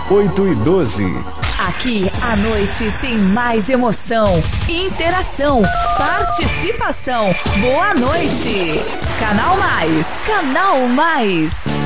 8h12. Aqui a noite tem mais emoção, interação, participação. Boa noite. Canal Mais. Canal Mais.